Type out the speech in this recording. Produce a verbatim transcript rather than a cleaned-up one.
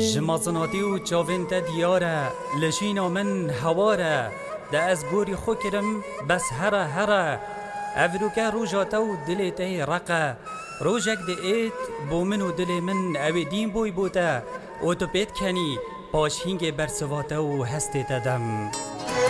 جمازناتی و چاوین تا دیاره لشینا من هواره ده از گوری خو کرم بس هره هره افروکه روژاتا و دلی تی رقه روژک ده ایت بو من و دل من اوی دین بوی بوده او تو پیت کنی پاش هینگ برسواتا و هستی تدم